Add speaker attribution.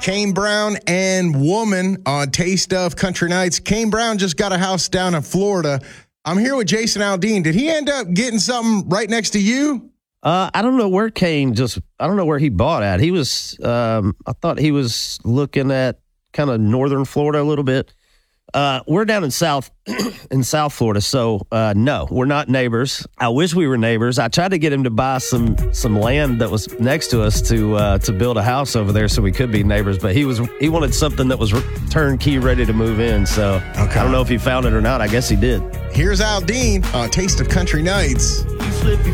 Speaker 1: Kane Brown and Woman on Taste of Country Nights. Kane Brown just got a house down in Florida. I'm here with Jason Aldean. Did he end up getting something right next to you?
Speaker 2: I don't know where I don't know where he bought at. He was, I thought he was looking at kind of northern Florida a little bit. We're down in South Florida, so no, we're not neighbors. I wish we were neighbors. I tried to get him to buy some land that was next to us to build a house over there so we could be neighbors, but he wanted something that was turnkey, ready to move in. So okay. I don't know if he found it or not. I guess he did.
Speaker 1: Here's Aldean on Taste of Country Nights.
Speaker 3: You slip, you